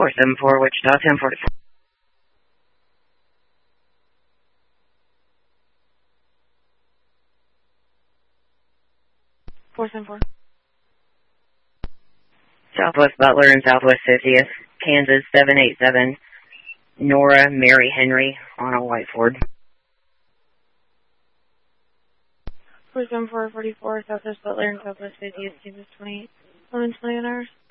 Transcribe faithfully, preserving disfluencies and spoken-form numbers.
four seven four, Wichita, ten forty-four. four seven four. Southwest Butler and Southwest fiftieth, Kansas seven eight seven, Nora Mary Henry on a white Ford. four seven four, forty-four, Southwest Butler and Southwest fiftieth, Kansas twenty-eight, eleven twenty an hour.